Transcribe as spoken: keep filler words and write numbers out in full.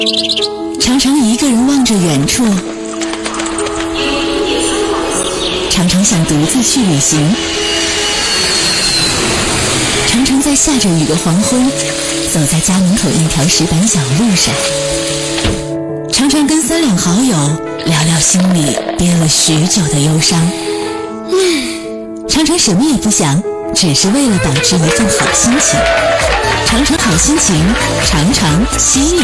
常常一个人望着远处，常常想独自去旅行，常常在下着雨的黄昏，走在家门口一条石板小路上，常常跟三两好友聊聊心里憋了许久的忧伤，常常什么也不想，只是为了保持一份好心情。常常好心情，常常吸引